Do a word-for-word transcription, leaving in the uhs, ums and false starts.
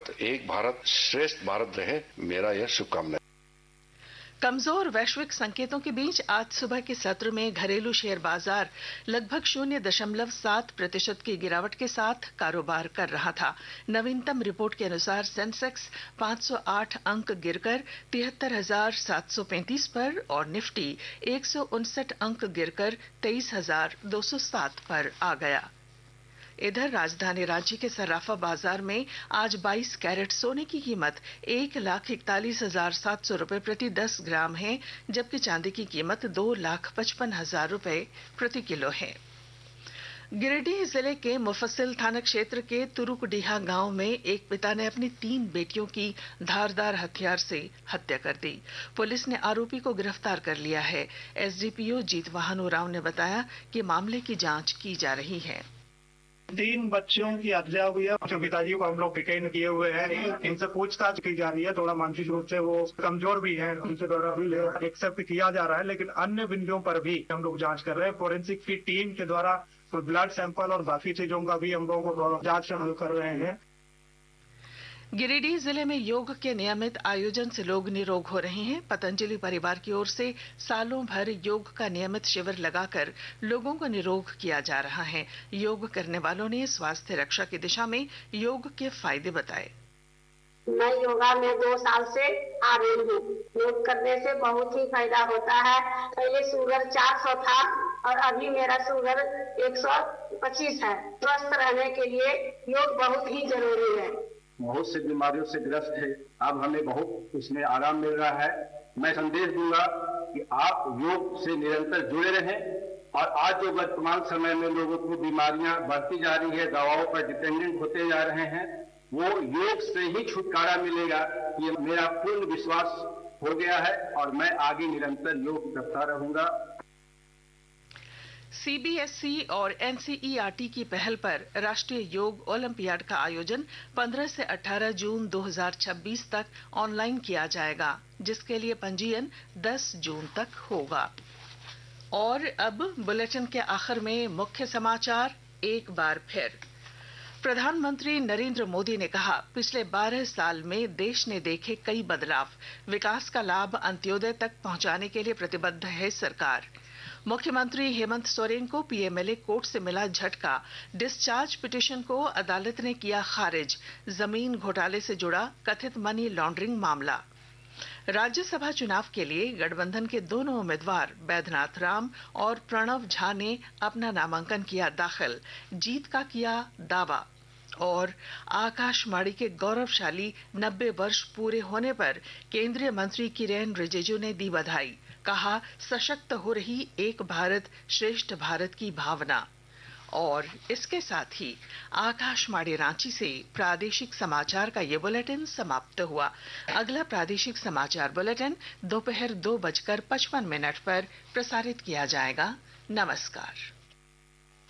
एक भारत श्रेष्ठ भारत रहे, मेरा यह शुभकामना। कमजोर वैश्विक संकेतों के बीच आज सुबह के सत्र में घरेलू शेयर बाजार लगभग शून्य दशमलव सात प्रतिशत की गिरावट के साथ कारोबार कर रहा था। नवीनतम रिपोर्ट के अनुसार सेंसेक्स पाँच सौ आठ अंक गिरकर तिहत्तर हजार सात सौ पैंतीस पर और निफ्टी एक सौ उनसठ अंक गिरकर तेईस हजार दो सौ सात पर आ गया। इधर राजधानी रांची के सर्राफा बाजार में आज बाईस कैरेट सोने की कीमत एक लाख इकतालीस हजार सात सौ रूपये प्रति दस ग्राम है, जबकि चांदी की कीमत दो लाख पचपन हजार रूपये प्रति किलो है। गिरिडीह जिले के मुफस्सिल थाना क्षेत्र के तुरुकडीहा गांव में एक पिता ने अपनी तीन बेटियों की धारदार हथियार से हत्या कर दी। पुलिस ने आरोपी को गिरफ्तार कर लिया है। एसडीपीओ जीतवाहन राव ने बताया कि मामले की जांच की जा रही है। तीन बच्चियों की हत्या हुई है। पिताजी को हम लोग डिटेन किए हुए हैं, इनसे पूछताछ की जा रही है। थोड़ा मानसिक रूप से वो कमजोर भी हैं, उनसे थोड़ा भी एक्सेप्ट किया जा रहा है, लेकिन अन्य बिंदुओं पर भी हम लोग जांच कर रहे हैं। फोरेंसिक की टीम के द्वारा ब्लड सैंपल और बाकी चीजों का भी हम लोगों को जांच शुरू कर रहे हैं। गिरिडीह जिले में योग के नियमित आयोजन से लोग निरोग हो रहे हैं। पतंजलि परिवार की ओर से सालों भर योग का नियमित शिविर लगाकर लोगों को निरोग किया जा रहा है। योग करने वालों ने स्वास्थ्य रक्षा की दिशा में योग के फायदे बताए। मैं योगा में दो साल से आ रही हूँ। योग करने से बहुत ही फायदा होता है। पहले शुगर चार सौ था और अभी मेरा शुगर एक सौ पच्चीस है। स्वस्थ रहने के लिए योग बहुत ही जरूरी है। बहुत से बीमारियों से ग्रस्त है, अब हमें बहुत उसमें आराम मिल रहा है। मैं संदेश दूंगा कि आप योग से निरंतर जुड़े रहें। और आज जो वर्तमान समय में लोगों को बीमारियां बढ़ती जा रही है, दवाओं पर डिपेंडेंट होते जा रहे हैं, वो योग से ही छुटकारा मिलेगा। ये मेरा पूर्ण विश्वास हो गया है और मैं आगे निरंतर योग करता रहूंगा। सीबीएसई और एनसीईआरटी की पहल पर राष्ट्रीय योग ओलंपियाड का आयोजन पंद्रह से अठारह जून दो हज़ार छब्बीस तक ऑनलाइन किया जाएगा, जिसके लिए पंजीयन दस जून तक होगा। और अब बुलेटिन के आखिर में मुख्य समाचार एक बार फिर। प्रधानमंत्री नरेंद्र मोदी ने कहा, पिछले बारह साल में देश ने देखे कई बदलाव। विकास का लाभ अंत्योदय तक पहुंचाने के लिए प्रतिबद्ध है सरकार। मुख्यमंत्री हेमंत सोरेन को पीएमएलए कोर्ट से मिला झटका। डिस्चार्ज पिटीशन को अदालत ने किया खारिज। जमीन घोटाले से जुड़ा कथित मनी लॉन्ड्रिंग मामला। राज्यसभा चुनाव के लिए गठबंधन के दोनों उम्मीदवार बैद्यनाथ राम और प्रणव झा ने अपना नामांकन किया दाखिल। जीत का किया दावा। और आकाशवाणी के गौरवशाली नब्बे वर्ष पूरे होने पर केंद्रीय मंत्री किरेन रिजिजू ने दी बधाई। कहा, सशक्त हो रही एक भारत श्रेष्ठ भारत की भावना। और इसके साथ ही आकाशवाणी रांची से प्रादेशिक समाचार का ये बुलेटिन समाप्त हुआ। अगला प्रादेशिक समाचार बुलेटिन दोपहर दो बजकर पचपन मिनट पर प्रसारित किया जाएगा। नमस्कार।